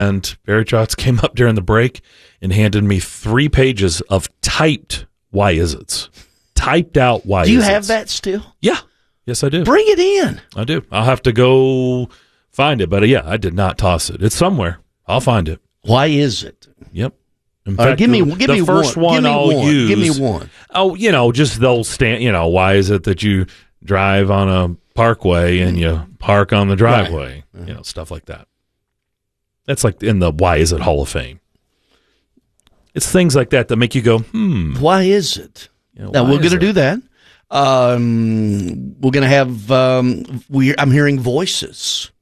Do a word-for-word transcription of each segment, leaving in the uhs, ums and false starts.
And Barry Trotz came up during the break and handed me three pages of typed why is it's. Typed out why is Do you it's. have that still? Yeah. Yes, I do. Bring it in. I do. I'll have to go find it. But uh, yeah, I did not toss it. It's somewhere. I'll find it. Why is it? Yep. In All right, fact, give me, the, give the me first one. one Give me I'll one. use. Give me one. Oh, you know, just they'll stand, you know, why is it that you drive on a parkway and you park on the driveway? Right. You know, stuff like that. That's like in the Why Is It Hall of Fame. It's things like that that make you go, hmm. Why is it? You know, now, we're going to do that. Um, we're going to have, um, we. I'm hearing voices.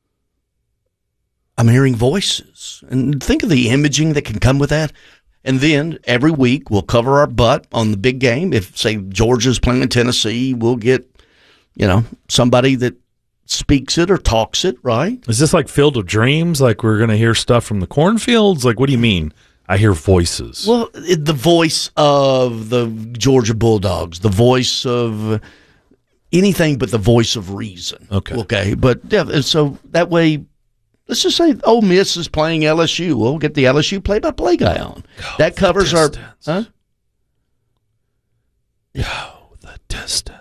I'm hearing voices. And think of the imaging that can come with that. And then every week we'll cover our butt on the big game. If, say, Georgia's playing Tennessee, we'll get, you know, somebody that speaks it or talks it, right? Is this like Field of Dreams? Like we're going to hear stuff from the cornfields? Like, what do you mean? I hear voices. Well, it, the voice of the Georgia Bulldogs, the voice of anything but the voice of reason. Okay. Okay. But yeah, so that way, let's just say Ole Miss is playing L S U. We'll get the L S U play-by-play guy on. Go that covers our. Huh? Go the distance.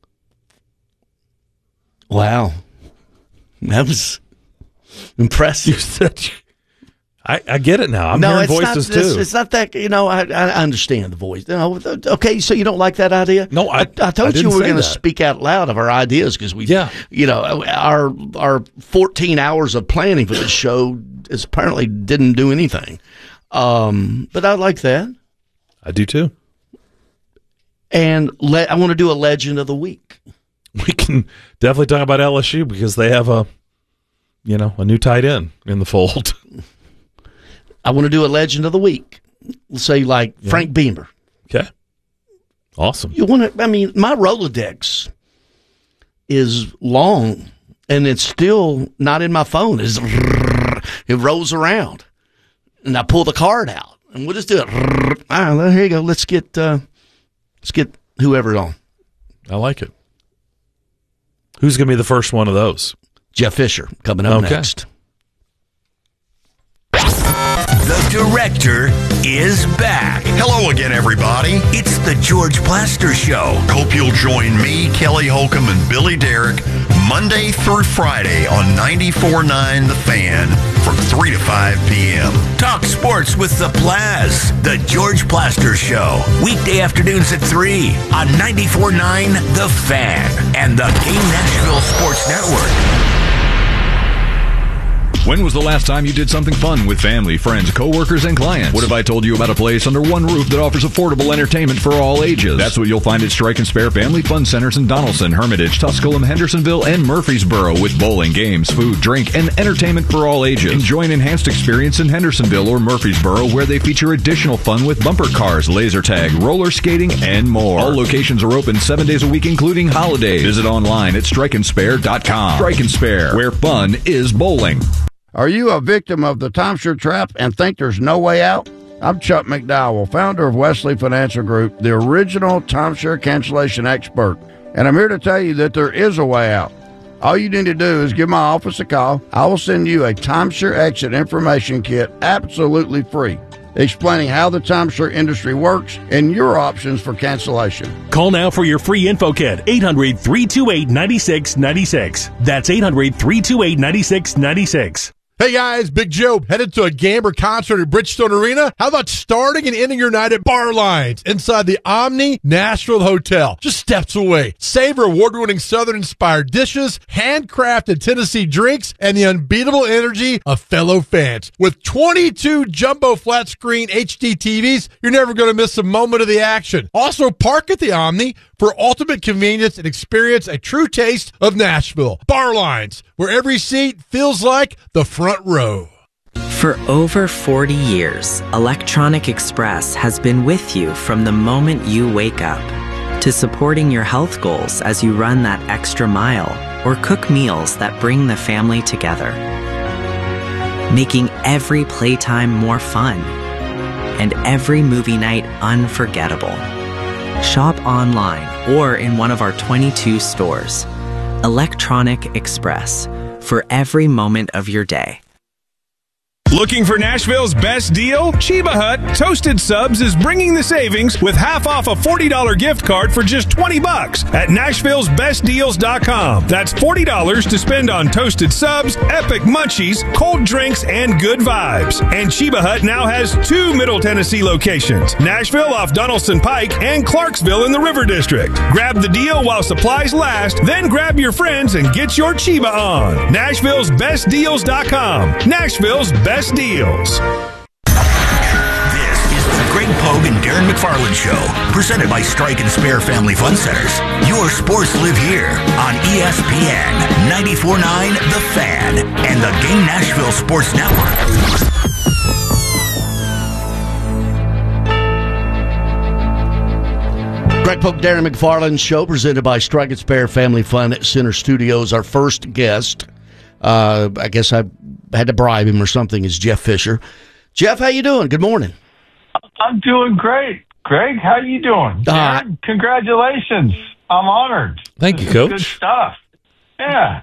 Wow. That was impressive. You said you, I, I get it now. I'm no, hearing it's voices not, it's, too. it's not that, you know, I, I understand the voice. You know, okay, so you don't like that idea? No, I I, I told I you we were going to speak out loud of our ideas because we, yeah. you know, our our fourteen hours of planning for this show is apparently didn't do anything. Um, but I like that. I do too. And le- I want to do a legend of the week. We can definitely talk about L S U because they have a, you know, a new tight end in the fold. I want to do a legend of the week. Let's say like yeah. Frank Beamer. Okay. Awesome. You want to, I mean, my Rolodex is long and it's still not in my phone. It's, it rolls around and I pull the card out and we'll just do it. All right, here you go. Let's get, uh, let's get whoever on. I like it. Who's going to be the first one of those? Jeff Fisher coming up okay. next. The director is back. Hello again, everybody. It's the George Plaster Show. Hope you'll join me, Kelly Holcomb, and Billy Derrick Monday through Friday on ninety-four point nine The Fan from three to five p.m. Talk sports with the Plaz. The George Plaster Show. Weekday afternoons at three on ninety-four point nine The Fan and the Game Nashville Sports Network. When was the last time you did something fun with family, friends, coworkers, and clients? What if I told you about a place under one roof that offers affordable entertainment for all ages? That's what you'll find at Strike and Spare Family Fun Centers in Donaldson, Hermitage, Tusculum, Hendersonville, and Murfreesboro with bowling, games, food, drink, and entertainment for all ages. Enjoy an enhanced experience in Hendersonville or Murfreesboro where they feature additional fun with bumper cars, laser tag, roller skating, and more. All locations are open seven days a week, including holidays. Visit online at strike and spare dot com. Strike and Spare, where fun is bowling. Are you a victim of the timeshare trap and think there's no way out? I'm Chuck McDowell, founder of Wesley Financial Group, the original timeshare cancellation expert, and I'm here to tell you that there is a way out. All you need to do is give my office a call. I will send you a timeshare exit information kit absolutely free, explaining how the timeshare industry works and your options for cancellation. Call now for your free info kit, eight hundred, three two eight, nine six nine six. That's eight hundred, three two eight, nine six nine six. Hey guys, Big Joe, headed to a Gamber concert at Bridgestone Arena? How about starting and ending your night at Bar Lines inside the Omni Nashville Hotel, just steps away? Savor award-winning Southern-inspired dishes, handcrafted Tennessee drinks, and the unbeatable energy of fellow fans. With twenty-two jumbo flat-screen H D T Vs, you're never going to miss a moment of the action. Also, park at the Omni for ultimate convenience and experience a true taste of Nashville. Bar Lines, where every seat feels like the front row. For over forty years, Electronic Express has been with you from the moment you wake up to supporting your health goals as you run that extra mile or cook meals that bring the family together, making every playtime more fun and every movie night unforgettable. Shop online or in one of our twenty-two stores. Electronic Express, for every moment of your day. Looking for Nashville's best deal? Chiba Hut Toasted Subs is bringing the savings with half off a forty dollars gift card for just twenty bucks at Nashville's Best Deals dot com. That's forty dollars to spend on toasted subs, epic munchies, cold drinks, and good vibes. And Chiba Hut now has two Middle Tennessee locations, Nashville off Donaldson Pike and Clarksville in the River District. Grab the deal while supplies last, then grab your friends and get your Chiba on. Nashville's Best Deals dot com. Nashville's Best Deals. This is the Greg Pogue and Darren McFarland Show, presented by Strike and Spare Family Fun Centers. Your sports live here on E S P N, ninety-four point nine The Fan, and the Game Nashville Sports Network. Greg Pogue, Darren McFarland Show, presented by Strike and Spare Family Fun Center Studios. Our first guest, uh, I guess I had to bribe him or something, is Jeff Fisher. Jeff, how you doing? Good morning. I'm doing great. Greg, how you doing? Uh, Darren, congratulations. I'm honored. Thank this you, Coach. Good stuff. Yeah.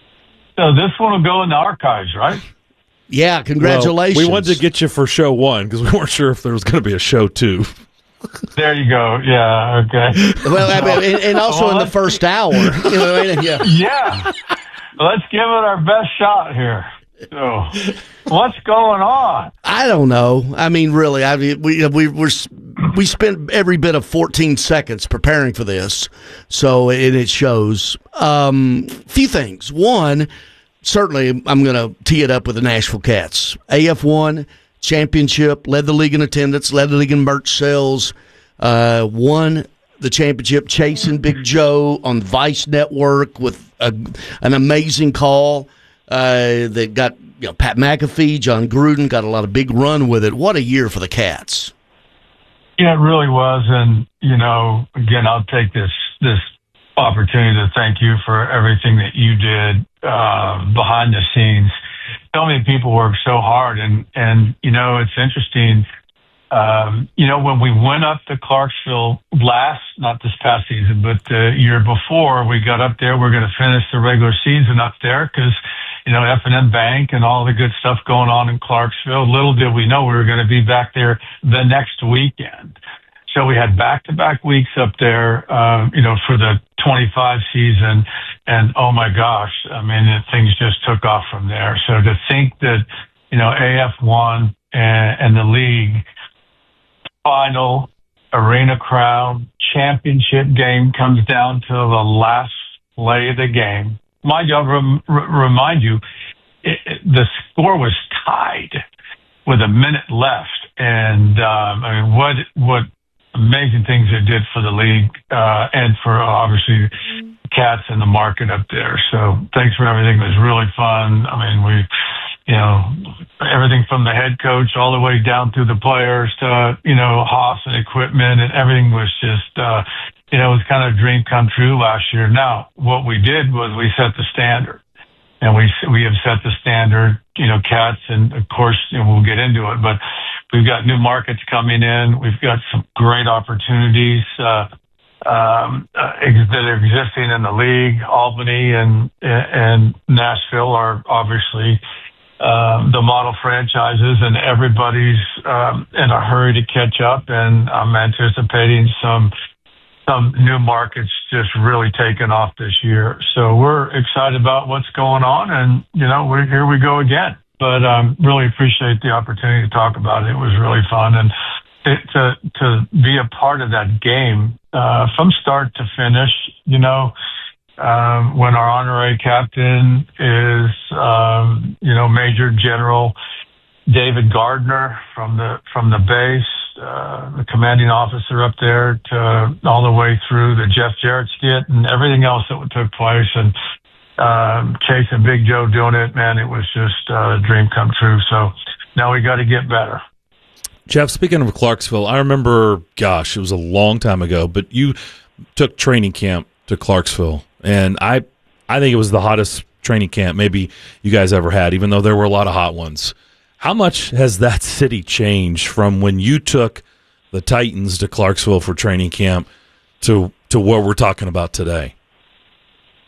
So this one will go in the archives, right? Yeah, congratulations. Well, we wanted to get you for show one because we weren't sure if there was going to be a show two. There you go. Yeah, okay. Well, I mean, and, and also well, in the first hour. You know what I mean? Yeah. Yeah. Let's give it our best shot here. So, what's going on? I don't know. I mean, really, I mean, we we we're, we spent every bit of fourteen seconds preparing for this, so it, it shows. Um, few things. One, certainly, I'm going to tee it up with the Nashville Cats. A F one championship, led the league in attendance, led the league in merch sales, uh, won the championship, chasing Big Joe on Vice Network with a, an amazing call. Uh, that got you know, Pat McAfee, John Gruden got a lot of big run with it. What a year for the Cats! Yeah, it really was. And you know, again, I'll take this this opportunity to thank you for everything that you did uh, behind the scenes. So many people worked so hard, and and you know, it's interesting. Um, you know, when we went up to Clarksville last, not this past season, but the year before, we got up there. We're going to finish the regular season up there because, you know, F and M Bank and all the good stuff going on in Clarksville. Little did we know we were going to be back there the next weekend. So we had back-to-back weeks up there, um, you know, for the twenty-five season. And, oh, my gosh, I mean, it, things just took off from there. So to think that, you know, A F one and, and the league final, Arena Crown, championship game comes down to the last play of the game. Mind you, I'll rem- remind you, it, it, the score was tied with a minute left. And, um, I mean, what what amazing things it did for the league uh, and for, obviously, Cats in the market up there. So thanks for everything. It was really fun. I mean, we... You know, everything from the head coach all the way down through the players to, you know, Haas and equipment, and everything was just, uh, you know, it was kind of a dream come true last year. Now, what we did was we set the standard, and we we have set the standard, you know, Cats, and of course, you know, we'll get into it, but we've got new markets coming in. We've got some great opportunities, uh, um, uh, ex- that are existing in the league. Albany and, and Nashville are obviously Uh, the model franchises, and everybody's um, in a hurry to catch up, and I'm anticipating some some new markets just really taking off this year. So we're excited about what's going on, and you know, we're, here we go again. But um, really appreciate the opportunity to talk about it. It was really fun, and it, to to be a part of that game uh, from start to finish. You know. Um, when our honorary captain is, um, you know, Major General David Gardner from the from the base, uh, the commanding officer up there, to all the way through the Jeff Jarrett skit and everything else that took place, and um, Chase and Big Joe doing it, man, it was just a dream come true. So now we got to get better. Jeff, speaking of Clarksville, I remember, gosh, it was a long time ago, but you took training camp to Clarksville. And I I think it was the hottest training camp maybe you guys ever had, even though there were a lot of hot ones. How much has that city changed from when you took the Titans to Clarksville for training camp to to what we're talking about today?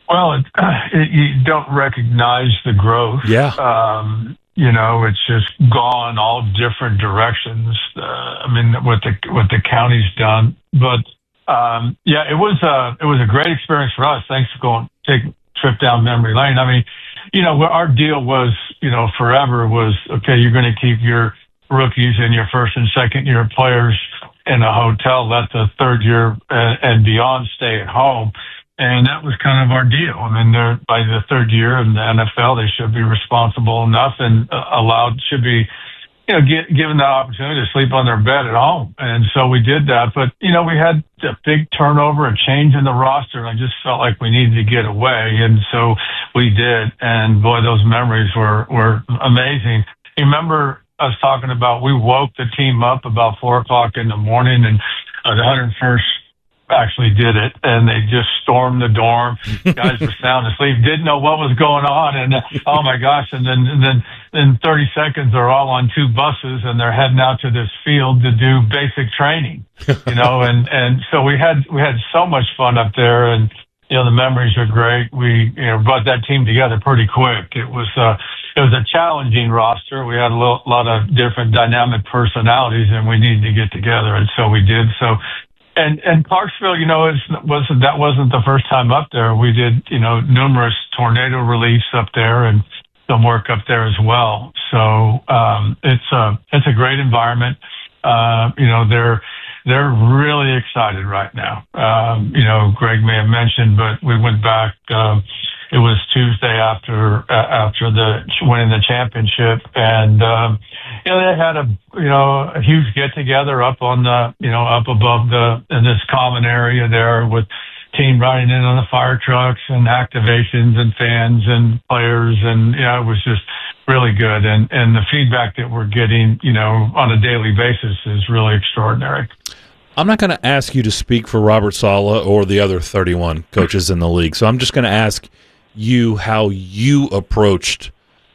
Well, it, it, you don't recognize the growth. Yeah. Um, you know, it's just gone all different directions. Uh, I mean, what the what the county's done, but um, yeah, it was a it was a great experience for us. Thanks for going take a trip down memory lane. I mean, you know, our deal was, you know, forever was okay. You're going to keep your rookies and your first and second year players in a hotel. Let the third year and, and beyond stay at home. And that was kind of our deal. I mean, they're, by the third year in the N F L, they should be responsible enough and uh, allowed, should be, you know, get, given the opportunity to sleep on their bed at home. And so we did that. But, you know, we had a big turnover, a change in the roster. And I just felt like we needed to get away. And so we did. And boy, those memories were, were amazing. You remember us talking about, we woke the team up about four o'clock in the morning, and uh, the one hundred first actually did it, and they just stormed the dorm. Guys were sound asleep, didn't know what was going on, and uh, oh my gosh! And then, and then, in thirty seconds, they're all on two buses, and they're heading out to this field to do basic training. You know, and and so we had we had so much fun up there, and you know the memories are great. We you know brought that team together pretty quick. It was uh, it was a challenging roster. We had a little, lot of different dynamic personalities, and we needed to get together, and so we did. So. And and Clarksville, you know, is wasn't that wasn't the first time up there. We did, you know, numerous tornado reliefs up there and some work up there as well. So um, it's a it's a great environment. Uh, you know, they're they're really excited right now. Um, you know, Greg may have mentioned, but we went back. Um, it was Tuesday after uh, after the winning the championship, and um, you know they had a you know a huge get together up on the you know up above the in this common area there with team riding in on the fire trucks and activations and fans and players, and yeah, it was just really good. And and the feedback that we're getting you know on a daily basis is really extraordinary. I'm not going to ask you to speak for Robert Saleh or the other thirty-one coaches in the league, so I'm just going to ask you how you approached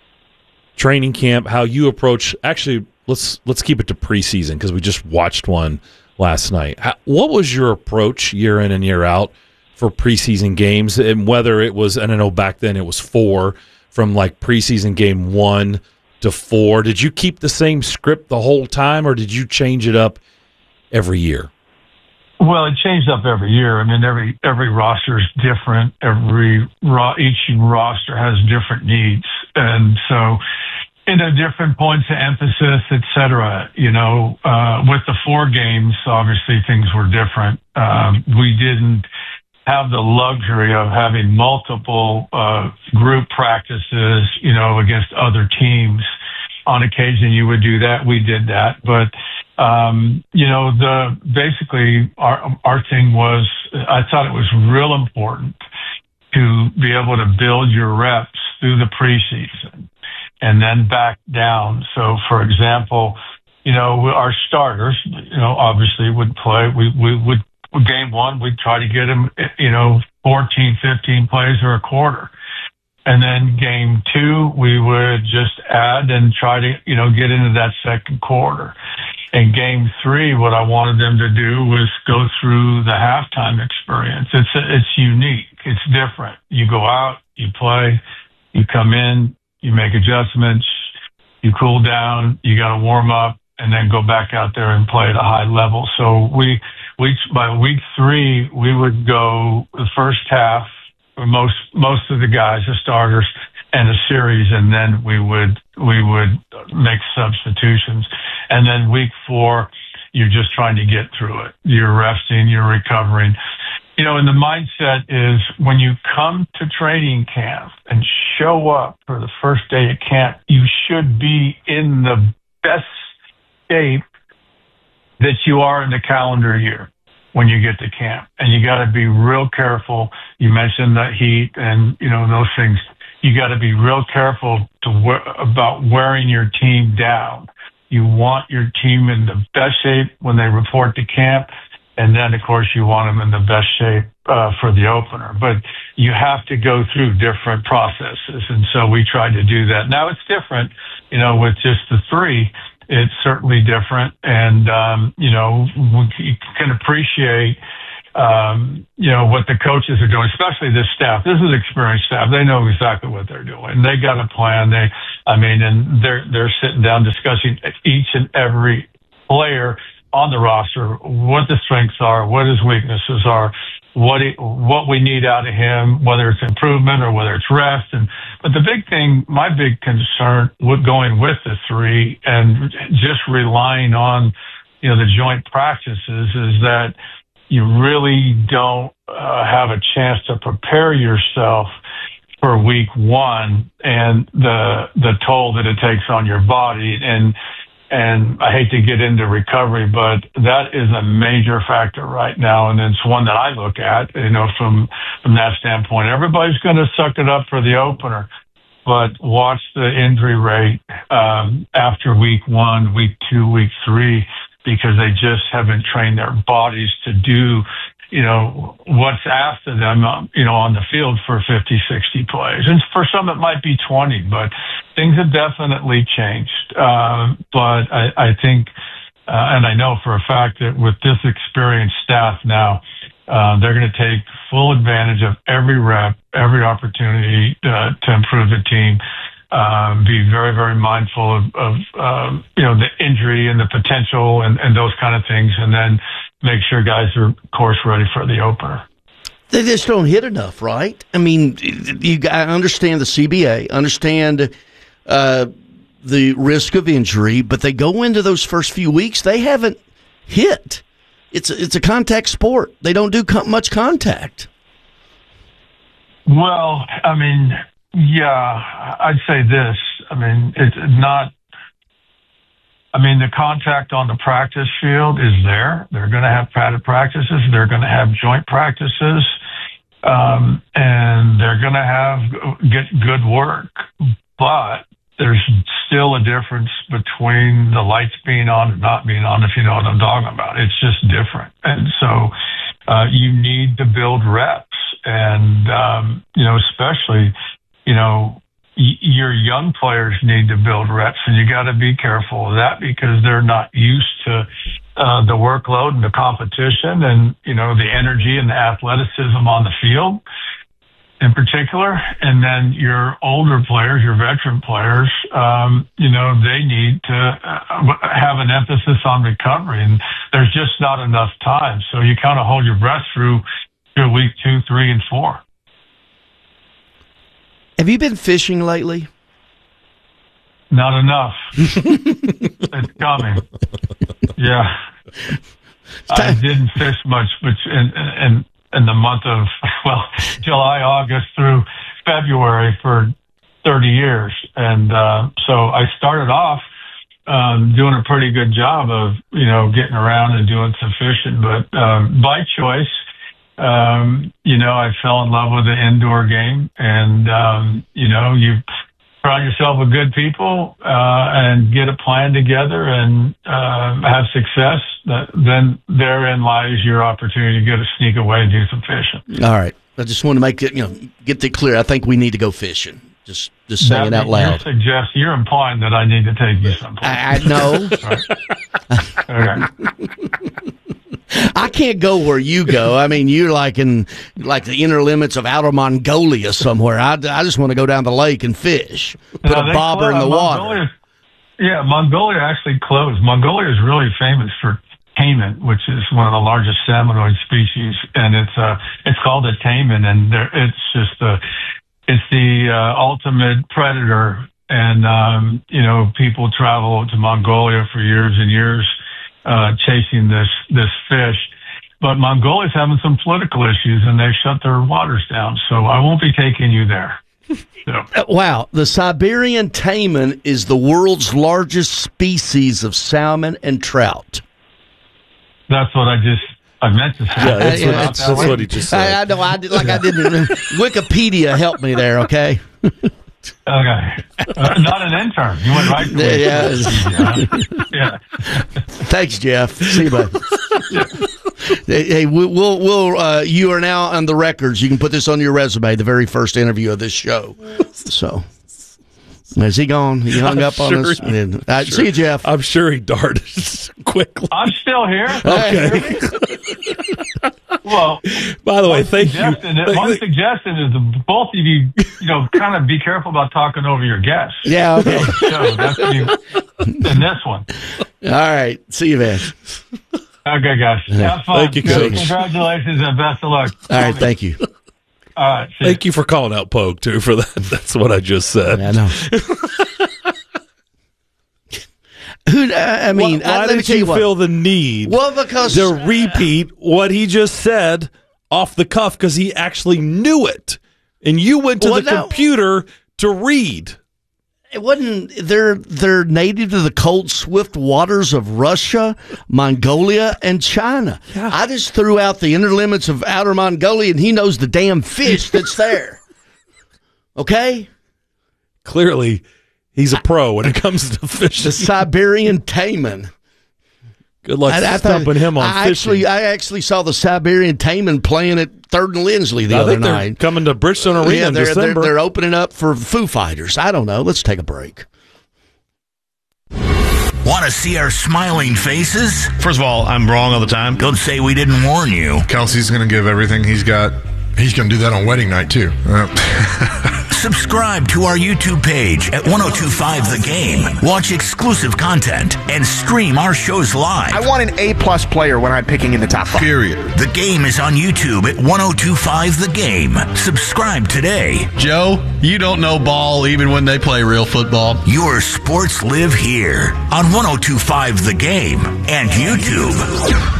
training camp, how you approach. Actually, let's let's keep it to preseason because we just watched one last night. How, what was your approach year in and year out for preseason games, and whether it was, and I know back then it was four, from like preseason game one to four. Did you keep the same script the whole time, or did you change it up every year? Well, it changed up every year. I mean, every every roster is different. Every ro- each roster has different needs, and so you know, different points of emphasis, et cetera. You know, uh, with the four games, obviously things were different. Um, we didn't have the luxury of having multiple uh, group practices, you know, against other teams. On occasion, you would do that. We did that, but um, you know, the basically our our thing was, I thought it was real important to be able to build your reps through the preseason and then back down. So, for example, you know, our starters, you know, obviously would play. We we would game one, we'd try to get them, you know, fourteen, fifteen plays or a quarter. And then game two, we would just add and try to, you know, get into that second quarter. And game three, what I wanted them to do was go through the halftime experience. It's it's unique. It's different. You go out, you play, you come in, you make adjustments, you cool down, you got to warm up, and then go back out there and play at a high level. So we, we by week three, we would go the first half, most most of the guys, the starters, and a series, and then we would we would make substitutions. And then week four, you're just trying to get through it. You're resting, you're recovering. You know, and the mindset is when you come to training camp and show up for the first day of camp, you should be in the best shape that you are in the calendar year when you get to camp. And you got to be real careful. You mentioned the heat and, you know, those things. You got to be real careful to we- about wearing your team down. You want your team in the best shape when they report to camp. And then, of course, you want them in the best shape uh, for the opener. But you have to go through different processes. And so we tried to do that. Now it's different, you know, with just the three. It's certainly different. And, um, you know, we, you can appreciate um, you know, what the coaches are doing, especially this staff. This is experienced staff. They know exactly what they're doing. They got a plan. They, I mean, and they're, they're sitting down discussing each and every player on the roster, what the strengths are, what his weaknesses are, what he, what we need out of him, whether it's improvement or whether it's rest. And, but the big thing, my big concern with going with the three and just relying on, you know, the joint practices is that you really don't uh, have a chance to prepare yourself for week one and the the toll that it takes on your body. And and I hate to get into recovery, but that is a major factor right now, and it's one that I look at, you know, from from that standpoint. Everybody's going to suck it up for the opener, but watch the injury rate um, after week one, week two, week three, because they just haven't trained their bodies to do, you know, what's asked of them, um, you know, on the field for fifty, sixty plays. And for some, it might be twenty, but things have definitely changed. Uh, but I, I think, uh, and I know for a fact that with this experienced staff now, uh, they're going to take full advantage of every rep, every opportunity uh, to improve the team. Um, be very, very mindful of, of um, you know, the injury and the potential and, and those kind of things, and then make sure guys are, of course, ready for the opener. They just don't hit enough, right? I mean, you I understand the C B A, understand uh, the risk of injury, but they go into those first few weeks, they haven't hit. It's a, it's a contact sport. They don't do co- much contact. Well, I mean, yeah, I'd say this. I mean, it's not, I mean, the contact on the practice field is there. They're going to have padded practices. They're going to have joint practices. Um, and they're going to have, get good work. But there's still a difference between the lights being on and not being on, if you know what I'm talking about. It's just different. And so uh, you need to build reps. And, um, you know, especially, you know, y- your young players need to build reps, and you got to be careful of that because they're not used to uh, the workload and the competition and, you know, the energy and the athleticism on the field in particular. And then your older players, your veteran players, um, you know, they need to uh, have an emphasis on recovery, and there's just not enough time. So you kind of hold your breath through, through week two, three, and four. Have you been fishing lately? Not enough. It's coming. Yeah. I didn't fish much, but in, in, in the month of, well, July, August through February for thirty years. And uh, so I started off um, doing a pretty good job of, you know, getting around and doing some fishing, but um, by choice. Um, you know, I fell in love with the indoor game, and, um, you know, you surround yourself with good people, uh, and get a plan together and, uh, have success. That, then therein lies your opportunity to get a sneak away and do some fishing. All right. I just want to make it, you know, get it clear. I think we need to go fishing. Just, just saying that it out loud. You suggest, you're implying that I need to take you someplace. I, I know. Okay. I can't go where you go. I mean, you're like in like the inner limits of outer Mongolia somewhere. I, I just want to go down the lake and fish, put no, a bobber in the water. Mongolia, yeah, Mongolia actually closed. Mongolia is really famous for taimen, which is one of the largest salmonoid species, and it's uh it's called a taimen, and there, it's just a it's the uh, ultimate predator. And um, you know, people travel to Mongolia for years and years. Uh, chasing this this fish, but Mongolia's having some political issues, and they've shut their waters down. So I won't be taking you there. So. Wow, the Siberian taimen is the world's largest species of salmon and trout. That's what I just I meant to say. Yeah, that's, yeah, what, that's, that's what he just said. I, I know. I did like I didn't. Wikipedia helped me there. Okay. Okay, uh, not an intern. You went right to it. Yeah. Yeah. Thanks, Jeff. See you, bud. Yeah. Hey, hey, we'll, we'll, we'll uh, you are now on the records. You can put this on your resume, the very first interview of this show. So, is he gone? He hung I'm up on sure us. He, All right, sure. see you, Jeff. I'm sure he darted quickly. I'm still here. Okay. Well, by the way, one thank you. suggestion- One suggestion is the both of you, you know, kind of be careful about talking over your guests. Yeah, okay. So that's the, in this one. All right. See you, man. Okay, guys. Have fun. Thank you, Coach. Congratulations and best of luck. All right. Thank you. All right. See Thank you for calling out Pogue, too, for that. That's what I just said. I know. Who? Uh, I mean, why, why I, let me did tell you you what. feel the need Well, because to repeat what he just said off the cuff because he actually knew it, and you went to Well, the no. computer to read? It wasn't. They're they're native to the cold, swift waters of Russia, Mongolia, and China. Yeah. I just threw out the inner limits of outer Mongolia, and he knows the damn fish that's there. Okay, Clearly, he's a pro when it comes to fishing. the Siberian taimen. Good luck I- I thought- stumping him on I fishing. actually, I actually saw the Siberian taimen playing at Third and Lindsley the I other think they're night. coming to Bridgestone Arena Yeah, in they're, they're December. they're opening up for Foo Fighters. I don't know. Let's take a break. Want to see our smiling faces? First of all, I'm wrong all the time. Don't say we didn't warn you. Kelsey's going to give everything he's got. He's going to do that on wedding night, too. Uh, Subscribe to our YouTube page at ten twenty-five The Game. Watch exclusive content and stream our shows live. I want an A-plus player when I'm picking in the top five. period. The Game is on YouTube at ten twenty-five The Game. Subscribe today. Joe, you don't know ball even when they play real football. Your sports live here on ten twenty-five The Game and YouTube.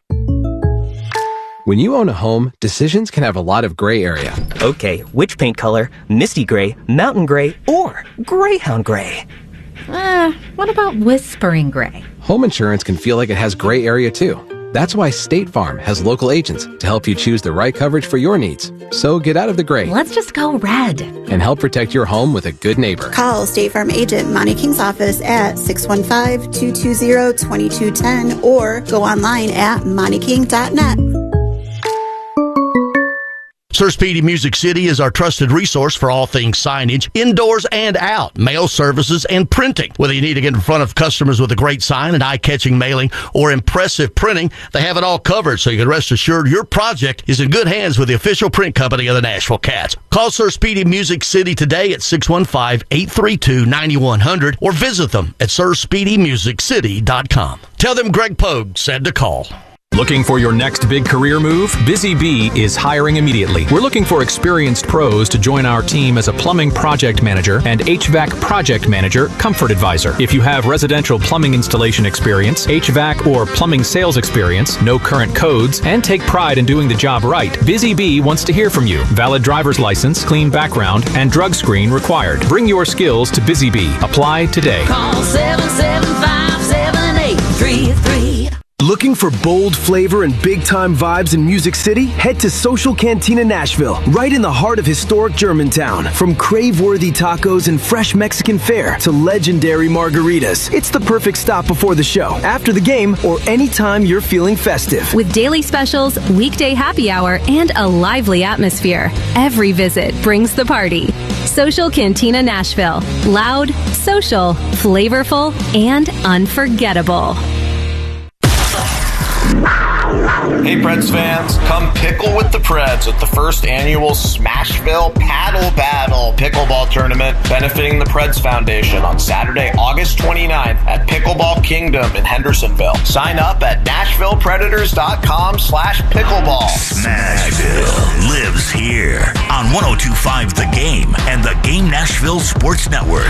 When you own a home, decisions can have a lot of gray area. Okay, which paint color? Misty gray, mountain gray, or greyhound gray? Uh, what about whispering gray? Home insurance can feel like it has gray area too. That's why State Farm has local agents to help you choose the right coverage for your needs. So get out of the gray Let's just go red. and help protect your home with a good neighbor. Call State Farm agent Monty King's office at six one five, two two zero, two two one zero or go online at monty king dot net. Sir Speedy Music City is our trusted resource for all things signage, indoors and out, mail services, and printing. Whether you need to get in front of customers with a great sign, an eye-catching mailing, or impressive printing, they have it all covered, so you can rest assured your project is in good hands with the official print company of the Nashville Cats. Call Sir Speedy Music City today at six one five, eight three two, nine one zero zero or visit them at sir speedy music city dot com. Tell them Greg Pogue said to call. Looking for your next big career move? Busy Bee is hiring immediately. We're looking for experienced pros to join our team as a plumbing project manager and H V A C project manager, comfort advisor. If you have residential plumbing installation experience, H V A C or plumbing sales experience, no current codes, and take pride in doing the job right, Busy Bee wants to hear from you. Valid driver's license, clean background, and drug screen required. Bring your skills to Busy Bee. Apply today. Call seven seven five, seven eight three three. Looking for bold flavor and big-time vibes in Music City? Head to Social Cantina Nashville, right in the heart of historic Germantown. From crave-worthy tacos and fresh Mexican fare to legendary margaritas, it's the perfect stop before the show, after the game, or anytime you're feeling festive. With daily specials, weekday happy hour, and a lively atmosphere, every visit brings the party. Social Cantina Nashville. Loud, social, flavorful, and unforgettable. Hey Preds fans, come pickle with the Preds at the first annual Smashville Paddle Battle pickleball tournament benefiting the Preds Foundation on Saturday, August twenty-ninth at Pickleball Kingdom in Hendersonville. Sign up at nashville predators dot com slash pickleball. Smashville lives here on ten twenty-five The Game and the Game Nashville Sports Network.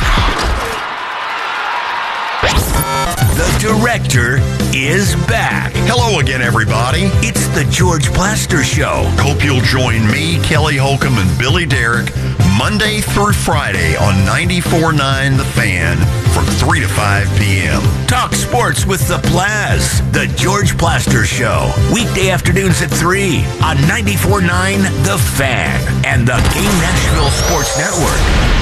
The director is back. Hello again, everybody. It's the George Plaster Show. Hope you'll join me, Kelly Holcomb, and Billy Derrick Monday through Friday on ninety-four point nine The Fan from three to five p.m. Talk sports with the Plaz. The George Plaster Show. Weekday afternoons at three on ninety-four point nine The Fan and the Game Nashville Sports Network.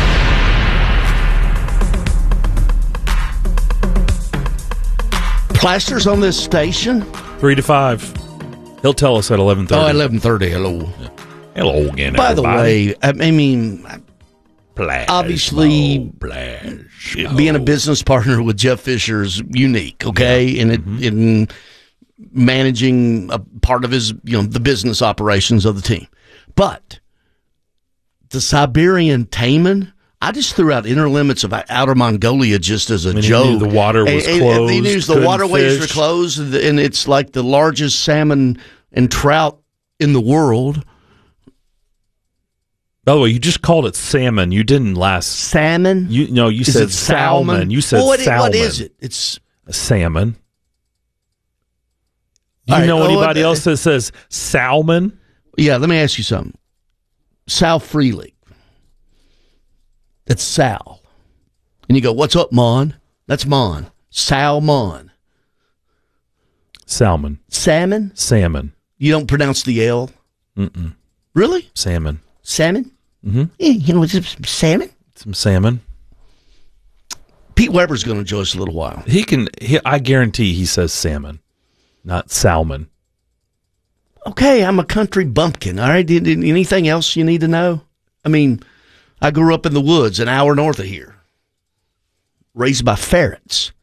Plaster's on this station? Three to five. He'll tell us at eleven thirty. Oh, eleven thirty. Hello. Yeah. Hello again, By everybody. the way, I mean, Plash, obviously, Mo, Plash, being a Mo. business partner with Jeff Fisher is unique, okay? Yeah. And it, Mm-hmm. and managing a part of his, you know, the business operations of the team. But the Siberian Taiman, I just threw out inner limits of Outer Mongolia just as a I mean, joke. He knew the water was and, closed. And he knew the couldn't waterways fish. were closed, and it's like the largest salmon and trout in the world. By the way, you just called it salmon. You didn't last salmon. You no, you Is said it salmon? salmon. You said well, what, salmon. What is it? It's a salmon. Do you right, know well, anybody uh, else that says salmon? Yeah, let me ask you something. Sal Freely. That's Sal. And you go, what's up, Mon? That's Mon. Salmon. Salmon. Salmon? Salmon. You don't pronounce the L? Mm-mm. Really? Salmon. Salmon? Mm-hmm. Yeah, you know, some salmon? Some salmon. Pete Weber's going to join us a little while. He can, he, I guarantee he says salmon, not salmon. Okay, I'm a country bumpkin. All right, did, did anything else you need to know? I mean, I grew up in the woods, an hour north of here, raised by ferrets.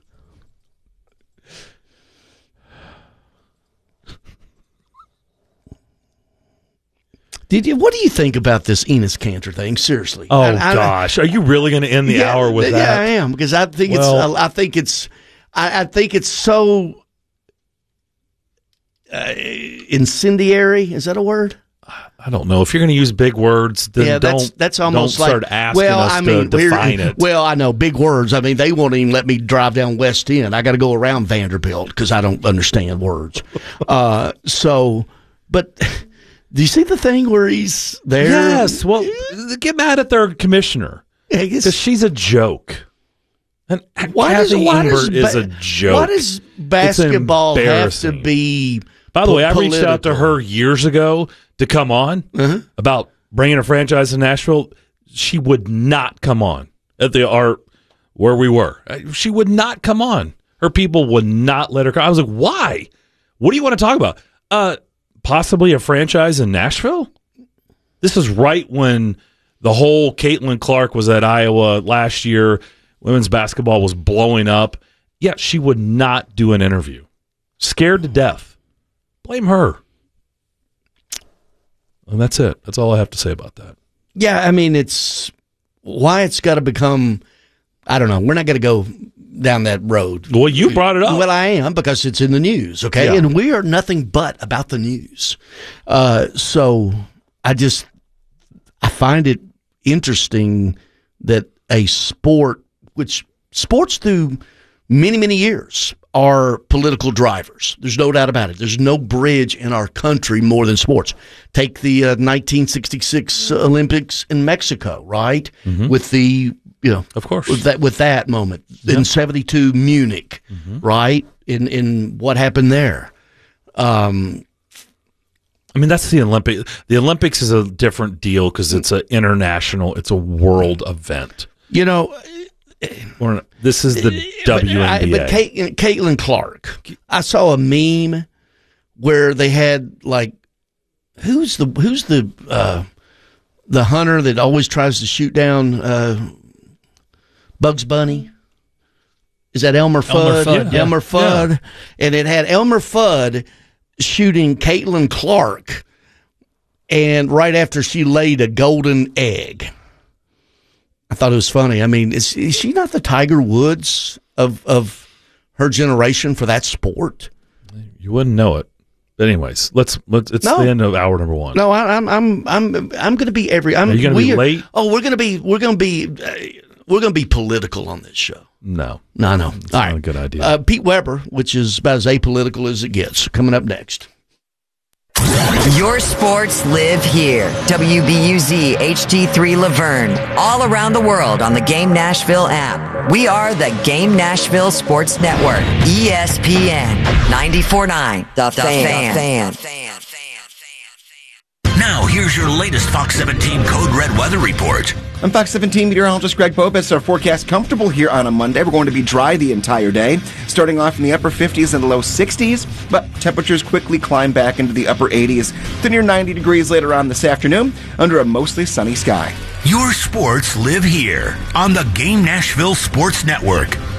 Did you? What do you think about this Enos Cantor thing? Seriously. Oh I, I, gosh, are you really going to end the yeah, hour with yeah, that? Yeah, I am, because I think well, it's. I, I think it's. I, I think it's so uh, incendiary. Is that a word? I don't know. If you're going to use big words, then yeah, that's don't, that's almost don't start like, asking well, us I mean, to define it. Well, I know big words. I mean, they won't even let me drive down West End. I got to go around Vanderbilt because I don't understand words. uh, so, but do you see the thing where he's there? Yes. Well, get mad at their commissioner because she's a joke. And why Kathy does, why Imbert does, is a joke. Why does basketball have to be? By the way, I political? reached out to her years ago to come on uh-huh. about bringing a franchise to Nashville. She would not come on at the art where we were. She would not come on. Her people would not let her come. I was like, why? What do you want to talk about? Uh, possibly a franchise in Nashville? This is right when the whole Caitlin Clark was at Iowa last year. Women's basketball was blowing up. Yeah, she would not do an interview. Scared to death. Blame her. And that's it. That's all I have to say about that. Yeah, I mean, it's why it's got to become, I don't know, we're not going to go down that road. Well, you brought it up. Well, I am, because it's in the news, okay? Yeah. And we are nothing but about the news. Uh, so I just, I find it interesting that a sport, which sports through many, many years are political drivers. There's no doubt about it. There's no bridge in our country more than sports. Take the uh, nineteen sixty-six Olympics in Mexico, right? Mm-hmm. With the, you know, of course, with that, with that moment. Yep. In seventy-two Munich, mm-hmm. right? In, in what happened there. Um, I mean, that's the Olympic. The Olympics is a different deal because it's an international, it's a world event. You know, Or, this is the W N B A. But, I, but Kate, Caitlin Clark, I saw a meme where they had like, who's the who's the uh, the hunter that always tries to shoot down uh, Bugs Bunny? Is that Elmer Fudd? Elmer Fudd, yeah. Elmer Fudd, Yeah. And it had Elmer Fudd shooting Caitlin Clark, and right after she laid a golden egg. I thought it was funny. I mean, is, is she not the Tiger Woods of of her generation for that sport? You wouldn't know it. But anyways, let's let's. It's No. the end of hour number one. No, I, I'm I'm I'm I'm going to be every. I'm, Are you gonna we be are- late? Oh, we're going to be we're going to be uh, we're going to be political on this show. No, No, no. it's All not right. a good idea. Uh, Pete Weber, which is about as apolitical as it gets, coming up next. Your sports live here. W B U Z H D three Laverne. All around the world on the Game Nashville app. We are the Game Nashville Sports Network. E S P N ninety-four point nine. The, the Fan. fan. Now, here's your latest Fox seventeen Code Red weather report. I'm Fox seventeen meteorologist Greg Bobus. Our forecast comfortable here on a Monday. We're going to be dry the entire day, starting off in the upper fifties and the low sixties, but temperatures quickly climb back into the upper eighties to near ninety degrees later on this afternoon under a mostly sunny sky. Your sports live here on the Game Nashville Sports Network.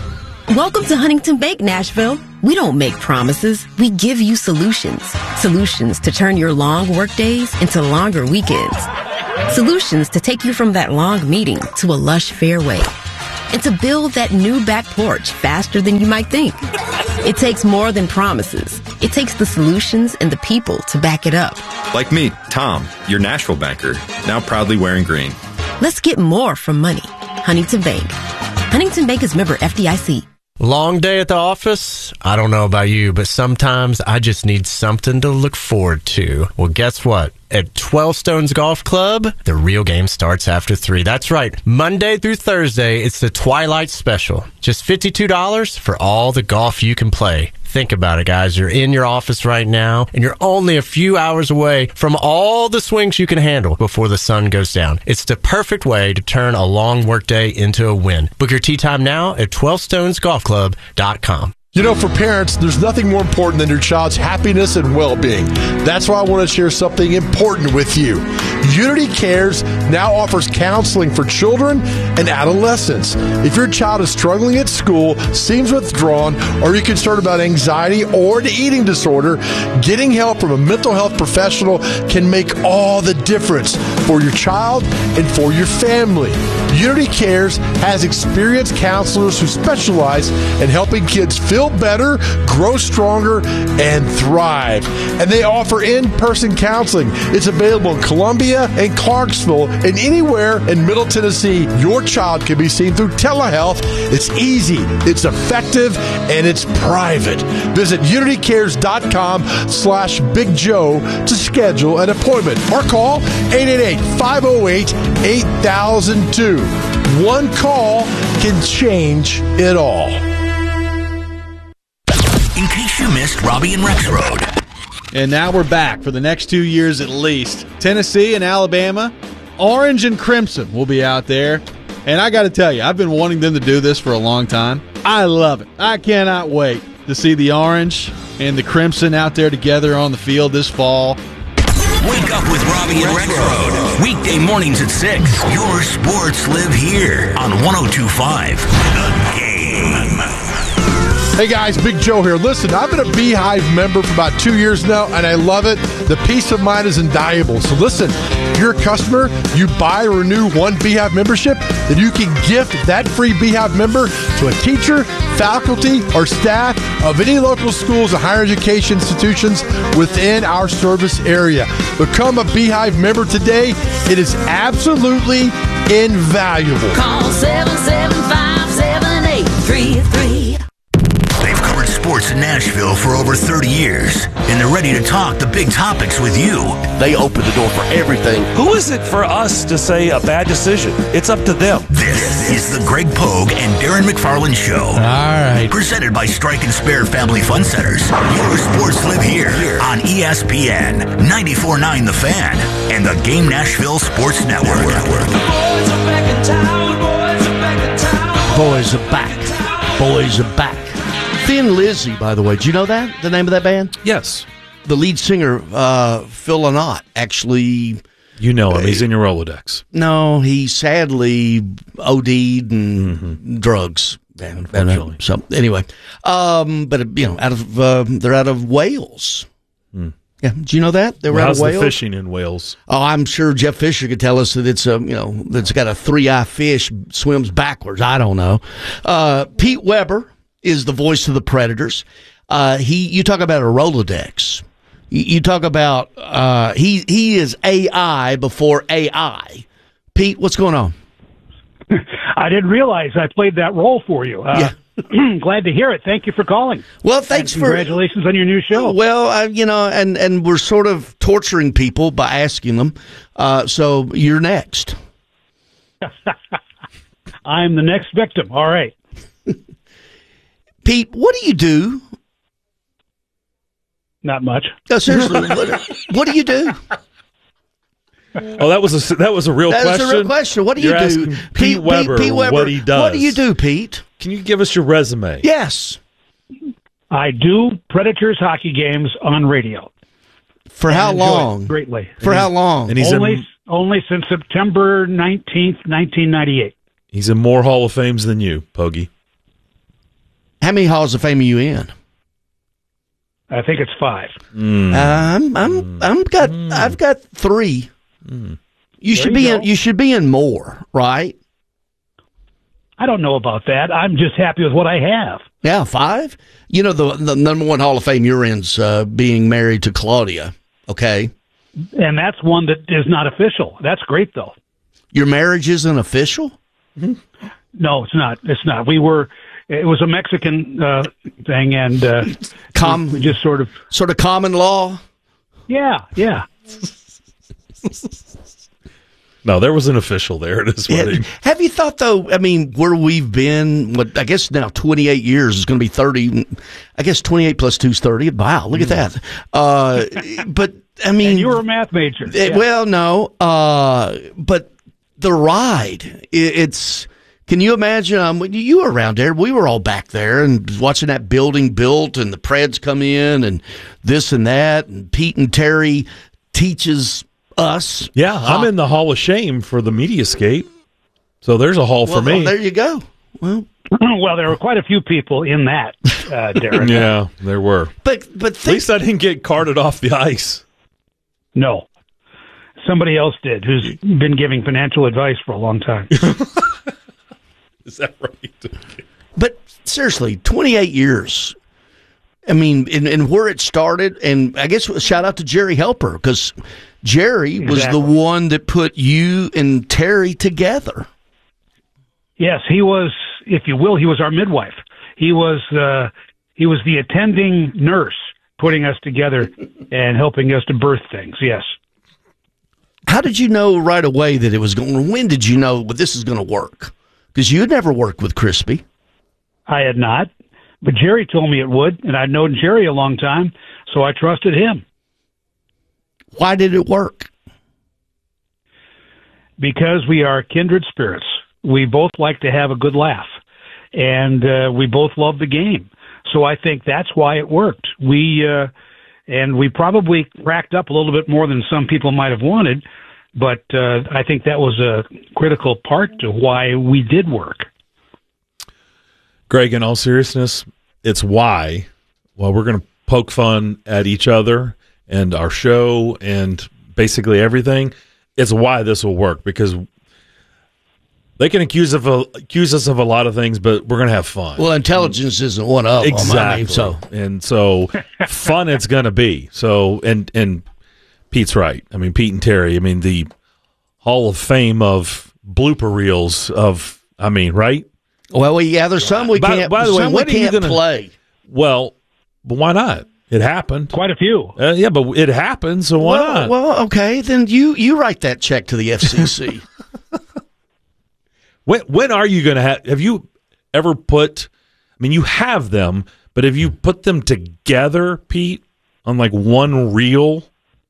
Welcome to Huntington Bank, Nashville. We don't make promises. We give you solutions. Solutions to turn your long work days into longer weekends. Solutions to take you from that long meeting to a lush fairway. And to build that new back porch faster than you might think. It takes more than promises. It takes the solutions and the people to back it up. Like me, Tom, your Nashville banker, now proudly wearing green. Let's get more from money. Huntington Bank. Huntington Bank is member F D I C. Long day at the office? I don't know about you, but sometimes I just need something to look forward to. Well, guess what? At twelve Stones Golf Club, the real game starts after three. That's right. Monday through Thursday, it's the Twilight Special. Just fifty-two dollars for all the golf you can play. Think about it, guys. You're in your office right now, and you're only a few hours away from all the swings you can handle before the sun goes down. It's the perfect way to turn a long workday into a win. Book your tee time now at twelve stones golf club dot com. You know, for parents, there's nothing more important than your child's happiness and well-being. That's why I want to share something important with you. Unity Cares now offers counseling for children and adolescents. If your child is struggling at school, seems withdrawn, or you're concerned about anxiety or an eating disorder, getting help from a mental health professional can make all the difference for your child and for your family. Unity Cares has experienced counselors who specialize in helping kids feel better, grow stronger, and thrive. And they offer in-person counseling. It's available in Columbia and Clarksville and anywhere in Middle Tennessee. Your child can be seen through telehealth. It's easy, it's effective, and it's private. Visit unitycares.com slash Big Joe to schedule an appointment or call eight eight eight, five oh eight, eight thousand two. One call can change it all. In case you missed Robbie and Rex Road. And now we're back for the next two years at least. Tennessee and Alabama, orange and crimson will be out there. And I got to tell you, I've been wanting them to do this for a long time. I love it. I cannot wait to see the orange and the crimson out there together on the field this fall. Wake up with Robbie and Rex Road. Weekday mornings at six. Your sports live here on one oh two point five. The Game. Hey guys, Big Joe here. Listen, I've been a Beehive member for about two years now, and I love it. The peace of mind is invaluable. So listen, if you're a customer, you buy or renew one Beehive membership, then you can gift that free Beehive member to a teacher, faculty, or staff of any local schools or higher education institutions within our service area. Become a Beehive member today. It is absolutely invaluable. Call seven seven five, seven eight three three. They've covered sports in Nashville for over thirty years, and they're ready to talk the big topics with you. They open the door for everything. Who is it for us to say a bad decision? It's up to them. This is the Greg Pogue and Darren McFarland Show. All right. Presented by Strike and Spare Family Fun Centers. Your sports live here on E S P N, ninety-four point nine The Fan, and the Game Nashville Sports Network. Boys are back in town. Boys are back in town. Boys are back. Boys are back. Thin Lizzy, by the way. Do you know that? The name of that band? Yes. The lead singer, uh, Phil Lynott, actually... You know him. He's in your Rolodex. No, he sadly OD'd and Mm-hmm. drugs. Unfortunately. So, anyway. Um, but, you know, out of uh, they're out of Wales. Hmm. Yeah. Do you know that? They were Well, out how's of Wales? the fishing in Wales? Oh, I'm sure Jeff Fisher could tell us that it's a, you know, that's got a three-eye fish, swims backwards. I don't know. Uh, Pete Weber is the voice of the Predators. Uh, he, you talk about a Rolodex. You, you talk about uh, he he is A I before A I. Pete, what's going on? I didn't realize I played that role for you. Uh, yeah. Glad to hear it. Thank you for calling. Well, thanks and for congratulations on your new show. Well, uh, you know, and and we're sort of torturing people by asking them. Uh, so you're next. I'm the next victim. All right. Pete, what do you do? Not much. No, seriously, what, what do you do? Oh, that was a that was a real that question. That's a real question. What do you You're do, asking Pete, Pete Weber, Pete Weber? What he does? What do you do, Pete? Can you give us your resume? Yes. I do Predators hockey games on radio. For how enjoy long? it greatly. For how long? And he's only in, only since September nineteenth, nineteen ninety-eight. he's in more Hall of Fames than you, Pogie. How many Halls of Fame are you in? I think it's five. Mm. I'm I'm I'm got mm. I've got three. Mm. You There should you be go. in you should be in more, right? I don't know about that. I'm just happy with what I have. Yeah, five. You know the the number one Hall of Fame you're in's uh, being married to Claudia. Okay, And that's one that is not official. That's great, though. your marriage isn't official. No, it's not. It's not. We were. It was a Mexican uh, thing, and uh, Com- we just sort of sort of common law. Yeah, yeah. No, there was an official there at his wedding. Yeah. Have you thought though? I mean, where we've been, what I guess now twenty-eight years is going to be thirty. I guess twenty-eight plus two is thirty. Wow, look at that. Uh, but I mean, And you were a math major. It, Yeah. Well, no, uh, but the ride, it, it's. Can you imagine? Um, when you were around there. We were all back there and watching that building built, and the Preds come in, and this and that, and Pete and Terry teaches us. Yeah, I'm in the Hall of Shame for the Mediascape. So there's a hall Well, for me. well, there you go. Well, well, there were quite a few people in that, uh, Derek. Yeah, there were. But but at least I didn't get carted off the ice. No, somebody else did, who's been giving financial advice for a long time. Is that right? But seriously, twenty-eight years. I mean, and, and where it started, and I guess shout out to Jerry Helper, because Jerry was Exactly. the one that put you and Terry together. Yes, he was, if you will, he was our midwife. He was uh, he was the attending nurse, putting us together and helping us to birth things. Yes. How did you know right away that it was going? When did you know well, this is going to work? Because you had never worked with Crispy. I had not, but Jerry told me it would, and I'd known Jerry a long time, so I trusted him. Why did it work? Because we are kindred spirits. We both like to have a good laugh, and uh, we both love the game. So I think that's why it worked. We uh, and we probably racked up a little bit more than some people might have wanted, but uh, I think that was a critical part to why we did work. Greg, in all seriousness, it's why, well, we're going to poke fun at each other and our show and basically everything. It's why this will work, because they can accuse of a, accuse us of a lot of things, but we're going to have fun. Well, intelligence isn't one of them. Exactly. I mean, so and so fun it's going to be. So and and Pete's right. I mean, Pete and Terry. I mean, the Hall of Fame of blooper reels of. I mean, right? Well, we, yeah, there's some we by, can't. By the way, some when we are you can't gonna, play. Well, but why not? It happened. Quite a few. Uh, yeah, but it happened, so why well, not? Well, okay, then you you write that check to the F C C. when when are you going to have? Have you ever put? I mean, you have them, but have you put them together, Pete, on like one reel?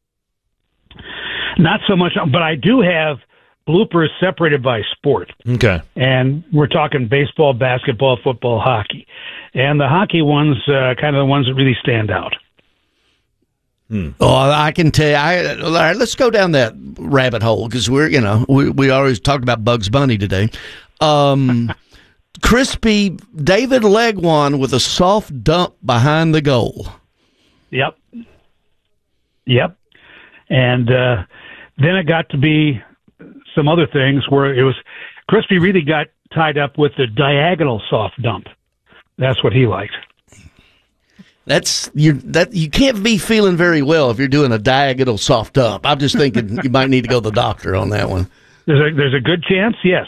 Not so much, but I do have bloopers separated by sport. Okay. And we're talking baseball, basketball, football, hockey. And the hockey ones, uh, kind of the ones that really stand out. Hmm. Oh, I can tell you. I, all right, let's go down that rabbit hole, because we're, you know, we we always talked about Bugs Bunny today. Um, Crispy, David Legwan with a soft dump behind the goal. Yep. Yep. And uh, then it got to be some other things where it was Crispy really got tied up with the diagonal soft dump. That's what he liked. That's you. That you can't be feeling very well if you're doing a diagonal soft dump. I'm just thinking you might need to go to the doctor on that one. There's a there's a good chance, yes.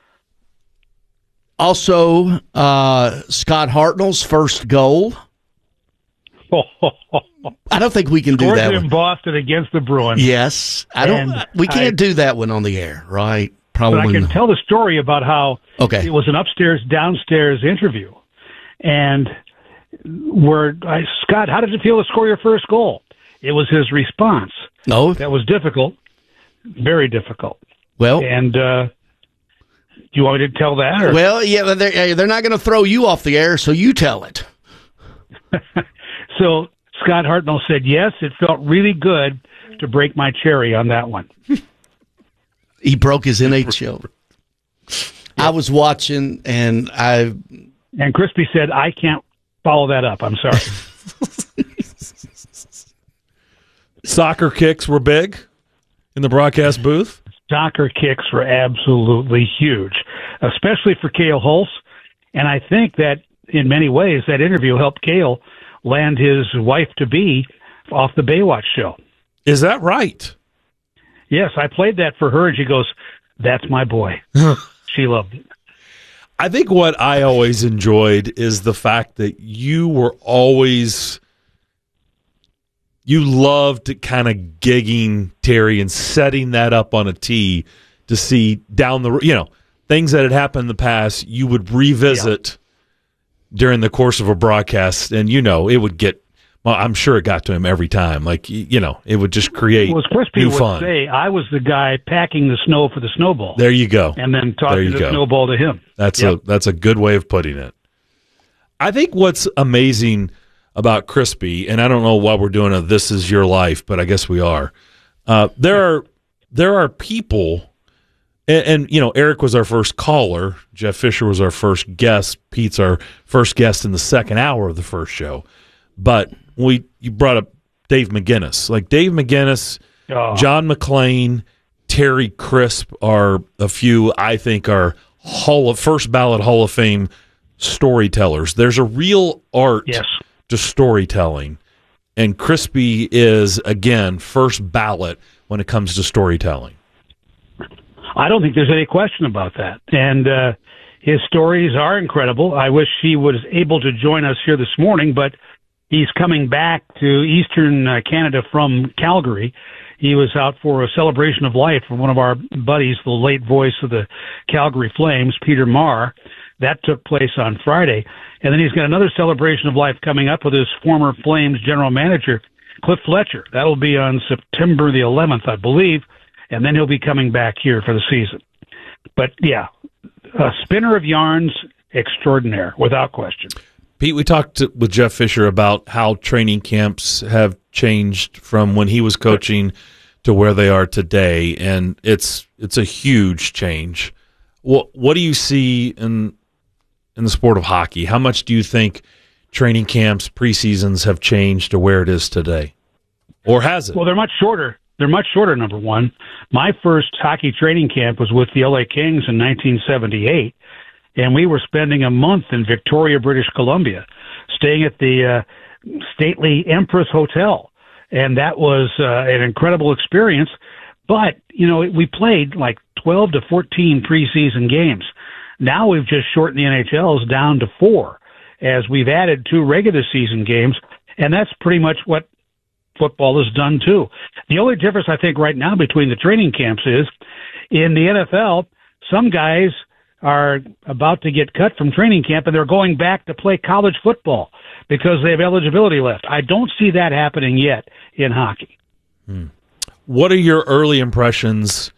Also, uh, Scott Hartnell's first goal. I don't think we can do Scored that in one. Boston against the Bruins. Yes, I don't. And we can't I- do that one on the air, right? Probably. But I can not. tell the story about how Okay. it was an upstairs downstairs interview, and where I, Scott, how did it feel to score your first goal? It was his response. No, that was difficult, very difficult. Well, and uh, do you want me to tell that? Or? Well, yeah, they're, they're not going to throw you off the air, so you tell it. So Scott Hartnell said, yes, it felt really good to break my cherry on that one. He broke his N H L. I was watching, and I And Crispy said, I can't follow that up. I'm sorry. Soccer kicks were big in the broadcast booth? Soccer kicks were absolutely huge, especially for Cale Hulse. And I think that in many ways that interview helped Cale land his wife-to-be off the Baywatch show. Is that right? Yes, I played that for her, and she goes, that's my boy. She loved it. I think what I always enjoyed is the fact that you were always, you loved kind of gigging Terry and setting that up on a tee to see down the, you know, things that had happened in the past, you would revisit yeah. during the course of a broadcast, and, you know, it would get, well, I'm sure it got to him every time. Like, you know, it would just create well, as Crispy new would fun. Say, I was the guy packing the snow for the snowball. There you go. And then tossing the go. snowball to him. That's yep. a that's a good way of putting it. I think what's amazing about Crispy, and I don't know why we're doing a This Is Your Life, but I guess we are. Uh, there are there are people, and, and you know, Eric was our first caller. Jeff Fisher was our first guest. Pete's our first guest in the second hour of the first show. But we you brought up Dave McGinnis. Like Dave McGinnis, oh. John McClain, Terry Crisp are a few I think are Hall of first ballot Hall of Fame storytellers. There's a real art yes. to storytelling, and Crispy is again first ballot when it comes to storytelling. I don't think there's any question about that. And uh, his stories are incredible. I wish he was able to join us here this morning, but he's coming back to Eastern uh, Canada from Calgary. He was out for a celebration of life for one of our buddies, the late voice of the Calgary Flames, Peter Marr. That took place on Friday. And then he's got another celebration of life coming up with his former Flames general manager, Cliff Fletcher. That'll be on September the eleventh, I believe. And then he'll be coming back here for the season. But, yeah, a spinner of yarns extraordinaire, without question. Pete, we talked to, with Jeff Fisher about how training camps have changed from when he was coaching to where they are today, and it's it's a huge change. What what do you see in in the sport of hockey? How much do you think training camps, preseasons have changed to where it is today, or has it? Well, they're much shorter. They're much shorter. Number one, my first hockey training camp was with the L A Kings in nineteen seventy-eight. And we were spending a month in Victoria, British Columbia, staying at the uh, stately Empress Hotel. And that was uh, an incredible experience. But, you know, we played like twelve to fourteen preseason games. Now we've just shortened the N H Ls down to four, as we've added two regular season games. And that's pretty much what football has done, too. The only difference, I think, right now between the training camps is in the N F L, some guys are about to get cut from training camp and they're going back to play college football because they have eligibility left. I don't see that happening yet in hockey. Hmm. What are your early impressions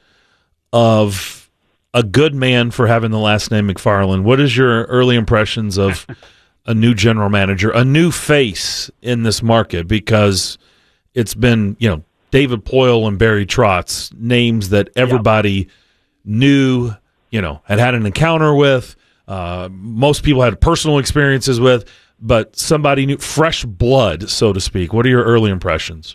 of a good man for having the last name McFarland? What is your early impressions of a new general manager, a new face in this market? Because it's been, you know, David Poile and Barry Trotz, names that everybody yep. knew, you know, had had an encounter with, uh, most people had personal experiences with, but somebody new, fresh blood, so to speak. What are your early impressions?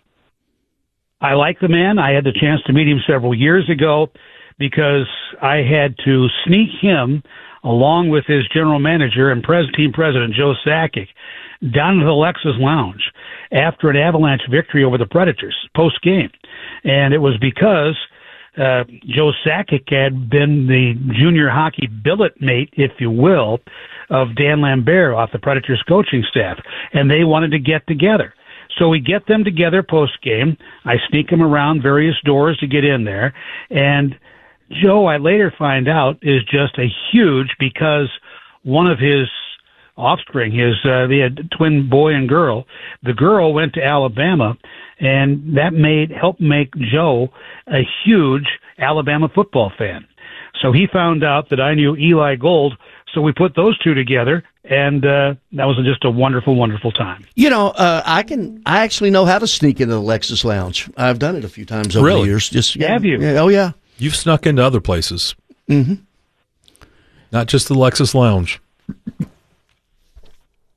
I like the man. I had the chance to meet him several years ago because I had to sneak him, along with his general manager and pres- team president, Joe Sakic, down to the Lexus Lounge after an Avalanche victory over the Predators post-game. And it was because Uh, Joe Sakic had been the junior hockey billet mate, if you will, of Dan Lambert off the Predators coaching staff, and they wanted to get together. So we get them together post-game. I sneak them around various doors to get in there, and Joe, I later find out, is just a huge because one of his offspring, his uh, they had twin boy and girl. The girl went to Alabama, and that made helped make Joe a huge Alabama football fan. So he found out that I knew Eli Gold, so we put those two together, and uh, that was just a wonderful, wonderful time. You know, uh, I can I actually know how to sneak into the Lexus Lounge. I've done it a few times over really? the years. Just yeah, have you? Yeah, oh yeah, you've snuck into other places, mm-hmm. not just the Lexus Lounge.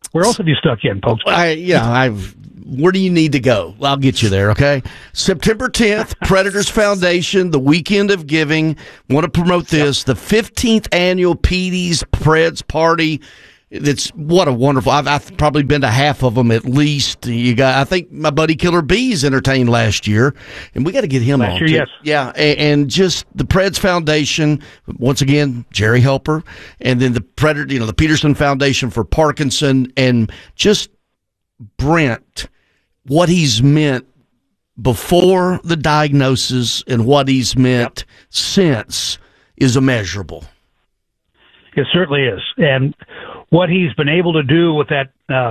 Where else have you stuck in, folks? I, yeah, I've. Where do you need to go? I'll get you there, okay? September tenth, Predators Foundation, the Weekend of Giving. Want to promote this, the fifteenth annual Petey's Preds Party. It's what a wonderful. I've, I've probably been to half of them at least. You got, I think my buddy Killer Bees entertained last year, and we got to get him last on. Year, too. yes. Yeah, and, and just the Preds Foundation once again, Jerry Helper, and then the Predator, you know, the Peterson Foundation for Parkinson, and just Brent, what he's meant before the diagnosis and what he's meant yep. since is immeasurable. It certainly is, and what he's been able to do with that uh,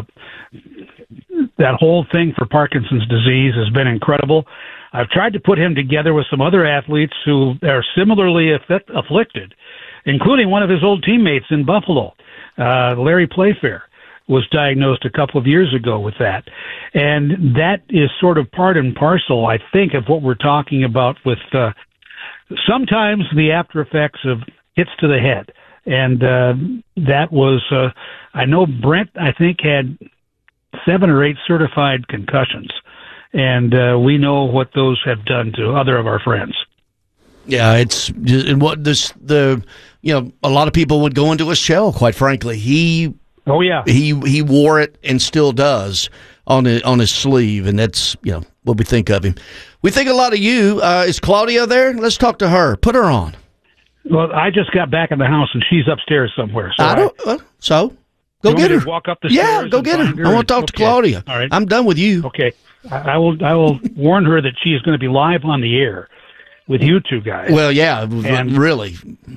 that whole thing for Parkinson's disease has been incredible. I've tried to put him together with some other athletes who are similarly afflict- afflicted, including one of his old teammates in Buffalo, uh, Larry Playfair, was diagnosed a couple of years ago with that. And that is sort of part and parcel, I think, of what we're talking about with uh, sometimes the after effects of hits to the head. And uh, that was, uh, I know Brent, I think, had seven or eight certified concussions. And uh, we know what those have done to other of our friends. Yeah, it's and what this the you know a lot of people would go into a shell. Quite frankly, he oh yeah he he wore it and still does on his, on his sleeve, and that's you know what we think of him. We think a lot of you. Uh, is Claudia there? Let's talk to her. Put her on. Well, I just got back in the house and she's upstairs somewhere. So I don't. I, uh, so go you get her. Walk up the yeah, stairs. go get her. her. I want to talk okay. to Claudia. All right. I'm done with you. Okay. I, I will. I will warn her that she is going to be live on the air with you two guys. Well, yeah, and, really.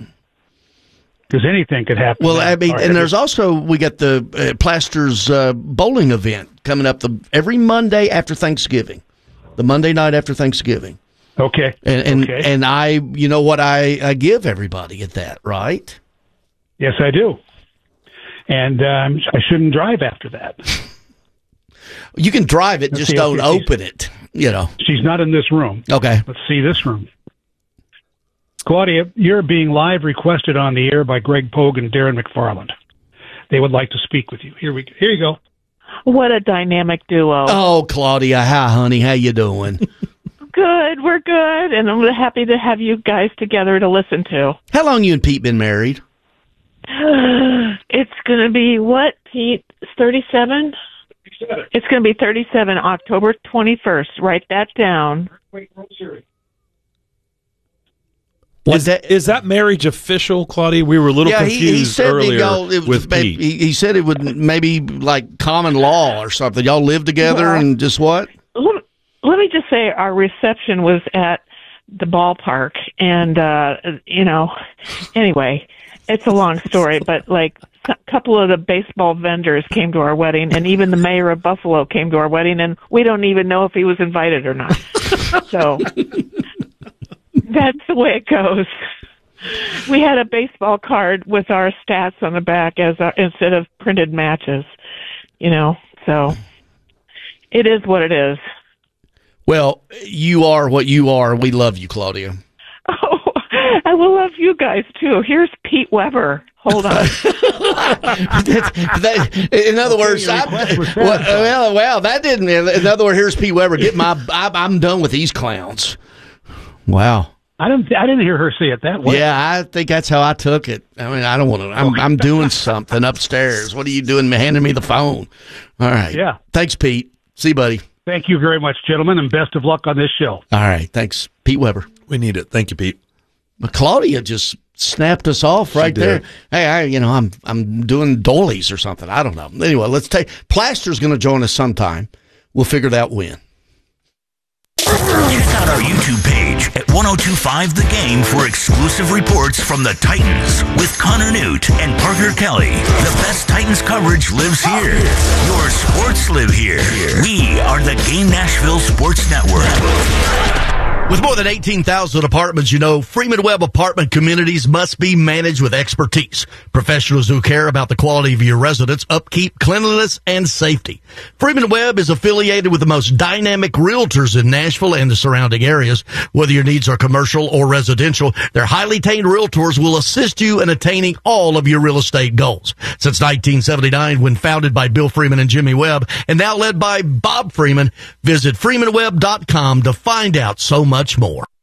Because anything could happen. Well, I mean, right. and there's also we got the uh, Plasters uh, bowling event coming up the every Monday after Thanksgiving, the Monday night after Thanksgiving. Okay. And and, okay. and I, you know what I, I give everybody at that, right? Yes, I do. And um, I shouldn't drive after that. You can drive it, Let's just see, don't okay, open it. You know. She's not in this room. Okay. Let's see this room. Claudia, you're being live requested on the air by Greg Pogue and Darren McFarland. They would like to speak with you. Here we go. Here you go. What a dynamic duo. Oh, Claudia, hi, honey. How you doing? Good, we're good, and I'm happy to have you guys together to listen to. How long you and Pete been married? It's going to be, what, Pete? thirty-seven? thirty-seven. It's going to be thirty-seven, October twenty-first. Write that down. Wait, World Series. Is that is that marriage official, Claudia? We were a little yeah, confused he, he said earlier y'all, it was, with Pete. He, he said it would maybe like common law or something. Y'all live together well, and just what? Let, let me just say our reception was at the ballpark, and, uh, you know, anyway, it's a long story, but like a couple of the baseball vendors came to our wedding, and even the mayor of Buffalo came to our wedding, and we don't even know if he was invited or not. So that's the way it goes. We had a baseball card with our stats on the back as our, instead of printed matches, you know, so it is what it is. Well, you are what you are. We love you, Claudia. Oh, I will love you guys, too. Here's Pete Weber. Hold on. that, that, in other words, I, well, well, well, that didn't. In other words, here's Pete Weber. Get my. I, I'm done with these clowns. Wow. I didn't. I didn't hear her say it that way. Yeah, I think that's how I took it. I mean, I don't want to. I'm, I'm doing something upstairs. What are you doing? Handing me the phone. All right. Yeah. Thanks, Pete. See you, buddy. Thank you very much, gentlemen, and best of luck on this show. All right. Thanks, Pete Weber. We need it. Thank you, Pete. But Claudia just snapped us off right there. Hey, I, you know, I'm I'm doing doilies or something. I don't know. Anyway, let's take Plaster's going to join us sometime. We'll figure that when. Check out our YouTube page at ten twenty-five The Game for exclusive reports from the Titans with Connor Newt and Parker Kelly. The best Titans coverage lives here. Your sports live here. We are the Game Nashville Sports Network. With more than eighteen thousand apartments, you know, Freeman Webb apartment communities must be managed with expertise. Professionals who care about the quality of your residence, upkeep, cleanliness, and safety. Freeman Webb is affiliated with the most dynamic realtors in Nashville and the surrounding areas. Whether your needs are commercial or residential, their highly trained realtors will assist you in attaining all of your real estate goals. Since nineteen seventy-nine, when founded by Bill Freeman and Jimmy Webb, and now led by Bob Freeman, visit freeman webb dot com to find out so much more.